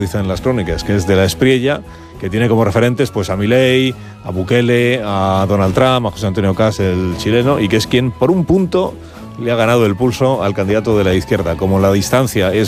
dicen las crónicas, que es de la Espriella, que tiene como referentes pues a Milei, a Bukele, a Donald Trump, a José Antonio Cast, el chileno, y que es quien por un punto le ha ganado el pulso al candidato de la izquierda. Como la distancia es